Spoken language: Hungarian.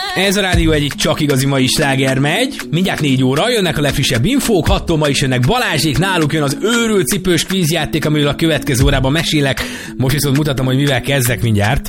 Ez a rádió egyik csak igazi mai sláger megy. Mindjárt 4 óra, jönnek a legfrissebb infók, 6-tól ma is jönnek Balázsék, náluk jön az őrült cipős kvízjáték, amiről a következő órában mesélek. Most viszont mutatom, hogy mivel kezdek mindjárt.